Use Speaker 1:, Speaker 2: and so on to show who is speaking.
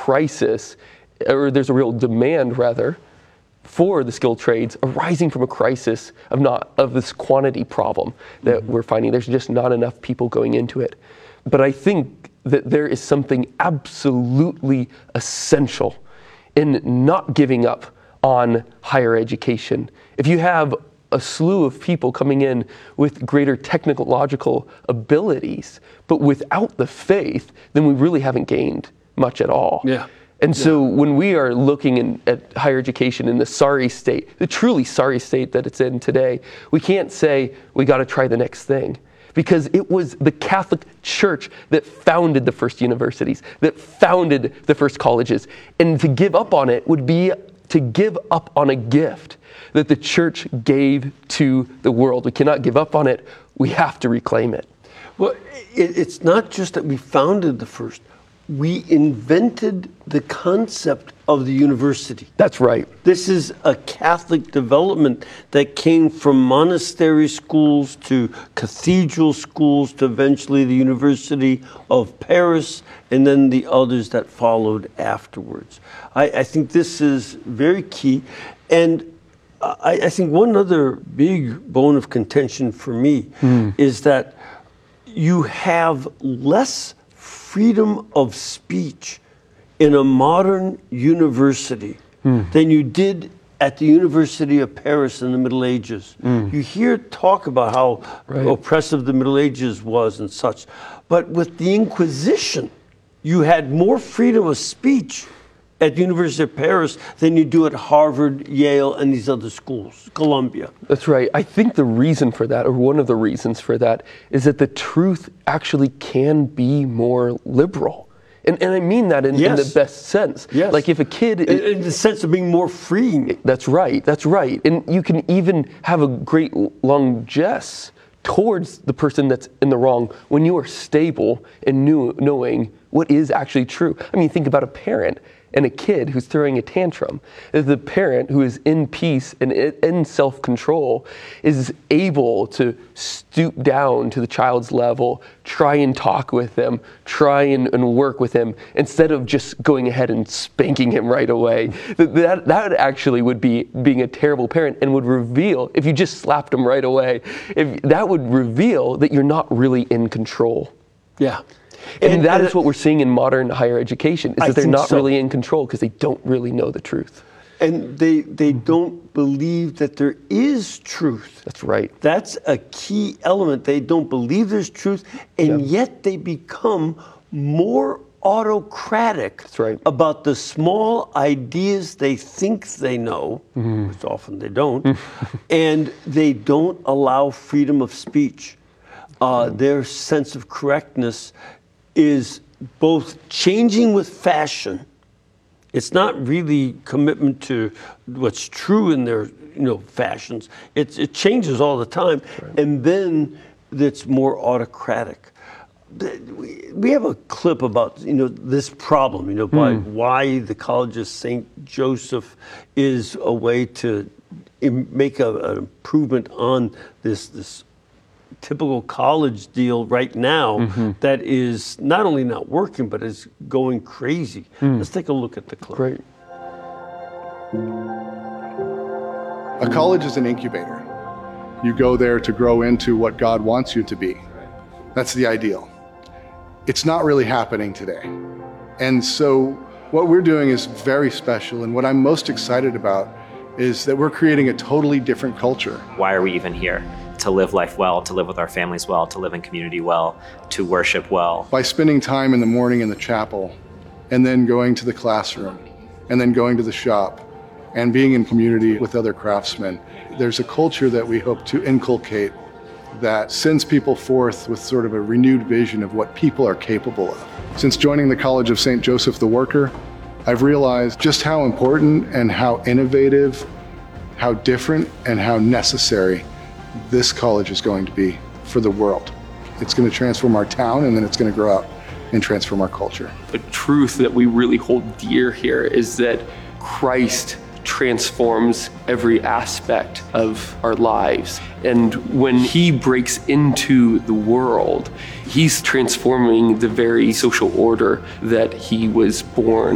Speaker 1: crisis, or there's a real demand rather, for the skilled trades arising from a crisis of this quantity problem that we're finding. There's just not enough people going into it. But I think that there is something absolutely essential in not giving up on higher education. If you have a slew of people coming in with greater technological abilities, but without the faith, then we really haven't gained much at all.
Speaker 2: Yeah.
Speaker 1: And so when we are looking at higher education in the sorry state, the truly sorry state that it's in today, we can't say we got to try the next thing. Because it was the Catholic Church that founded the first universities, that founded the first colleges. And to give up on it would be to give up on a gift that the church gave to the world. We cannot give up on it. We have to reclaim it.
Speaker 2: Well, it's not just that we founded the first. We invented the concept of the university.
Speaker 1: That's right.
Speaker 2: This is a Catholic development that came from monastery schools to cathedral schools to eventually the University of Paris and then the others that followed afterwards. I think this is very key. And I think one other big bone of contention for me is that you have less freedom of speech in a modern university than you did at the University of Paris in the Middle Ages. You hear talk about how oppressive the Middle Ages was and such, but with the Inquisition, you had more freedom of speech at the University of Paris than you do at Harvard, Yale, and these other schools, Columbia.
Speaker 1: That's right. I think the reason for that, or one of the reasons for that, is that the truth actually can be more liberal. And I mean that in the best sense.
Speaker 2: Yes.
Speaker 1: Like if a kid...
Speaker 2: In the sense of being more freeing.
Speaker 1: That's right. That's right. And you can even have a great largesse towards the person that's in the wrong when you are stable and knowing what is actually true. I mean, think about a parent and a kid who's throwing a tantrum. The parent who is in peace and in self-control is able to stoop down to the child's level, try and talk with them, try and work with him, instead of just going ahead and spanking him right away. That actually would be being a terrible parent and would reveal, if you just slapped him right away, that would reveal that you're not really in control.
Speaker 2: Yeah.
Speaker 1: And that is what we're seeing in modern higher education, is that they're not really in control because they don't really know the truth.
Speaker 2: And they don't believe that there is truth.
Speaker 1: That's right.
Speaker 2: That's a key element. They don't believe there's truth, and yet they become more autocratic about the small ideas they think they know, which often they don't, and they don't allow freedom of speech. Their sense of correctness is both changing with fashion. It's not really commitment to what's true in their fashions. It changes all the time, and then it's more autocratic. We have a clip about this problem, by why the College of St. Joseph is a way to make an improvement on this typical college deal right now that is not only not working, but is going crazy. Let's take a look at the clip.
Speaker 1: Great.
Speaker 3: A college is an incubator. You go there to grow into what God wants you to be. That's the ideal. It's not really happening today. And so what we're doing is very special, and what I'm most excited about is that we're creating a totally different culture.
Speaker 4: Why are we even here? To live life well, to live with our families well, to live in community well, to worship well.
Speaker 3: By spending time in the morning in the chapel, and then going to the classroom, and then going to the shop, and being in community with other craftsmen, there's a culture that we hope to inculcate that sends people forth with sort of a renewed vision of what people are capable of. Since joining the College of St. Joseph the Worker, I've realized just how important and how innovative, how different, and how necessary this college is going to be for the world. It's going to transform our town, and then it's going to grow out and transform our culture.
Speaker 1: The truth that we really hold dear here is that Christ transforms every aspect of our lives. And when he breaks into the world, he's transforming the very social order that he was born